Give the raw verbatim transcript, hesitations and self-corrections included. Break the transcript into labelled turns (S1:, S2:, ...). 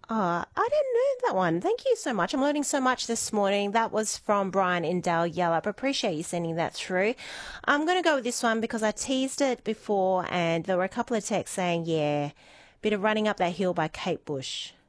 S1: Oh, I didn't know that one. Thank you so much. I'm learning so much this morning. That was from Brian in Dale Yellup. Appreciate you sending that through. I'm going to go with this one because I teased it before and there were a couple of texts saying, yeah, bit of Running Up That Hill by Kate Bush.